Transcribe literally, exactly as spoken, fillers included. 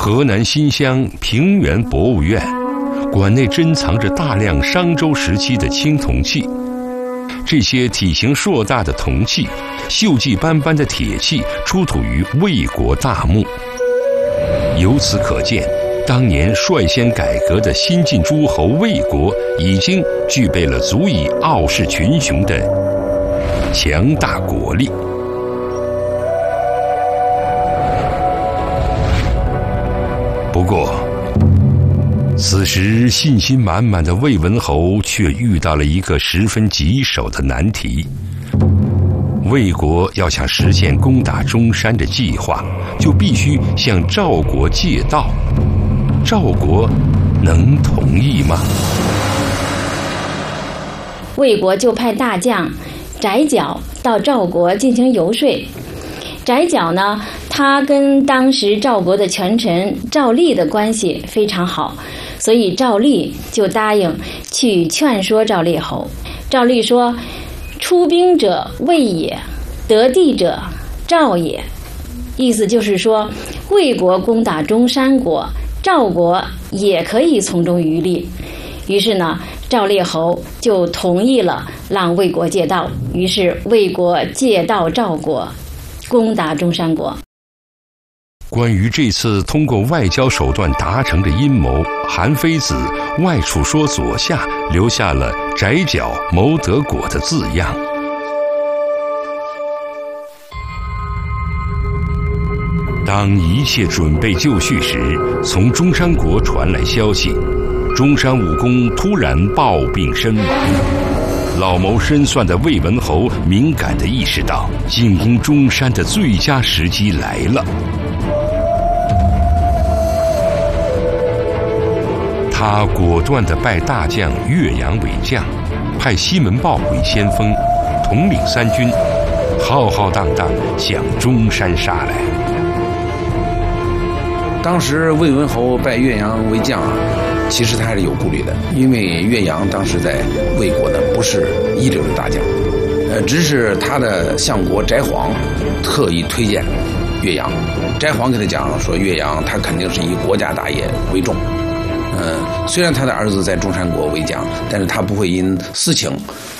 河南新乡平原博物院，馆内珍藏着大量商周时期的青铜器。这些体型硕大的铜器，锈迹斑斑的铁器，出土于魏国大墓。由此可见，当年率先改革的新晋诸侯魏国，已经具备了足以傲视群雄的强大国力。不过，此时信心满满的魏文侯却遇到了一个十分棘手的难题。魏国要想实现攻打中山的计划，就必须向赵国借道。赵国能同意吗？ 魏国就派大将翟角到赵国进行游说。翟角呢，他跟当时赵国的权臣赵厉的关系非常好，所以赵厉就答应去劝说赵厉侯。赵厉说：“出兵者魏也，得地者赵也。”意思就是说，魏国攻打中山国，赵国也可以从中渔利。于是呢，赵厉侯就同意了让魏国借道，于是魏国借道赵国，攻打中山国。 关于这次通过外交手段达成的阴谋，韩非子《外储说左下》留下了翟角谋得果的字样。当一切准备就绪时，从中山国传来消息，中山武功突然暴病身亡。老谋深算的魏文侯敏感地意识到，进攻中山的最佳时机来了。他果断地拜大将岳阳为将，派西门豹为先锋，统领三军，浩浩荡荡向中山杀来。 当时魏文侯拜岳阳为将啊，其实他还是有顾虑的，因为岳阳当时在魏国呢不是一流的大将，呃，只是他的相国翟璜特意推荐岳阳。翟璜跟他讲说，岳阳他肯定是以国家大业为重，嗯、呃，虽然他的儿子在中山国为将，但是他不会因私情